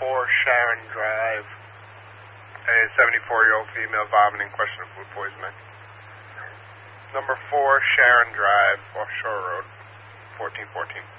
Sharon Drive. A 74-year-old female vomiting, question of food poisoning. Number 4 Sharon Drive, Offshore Road, 1414.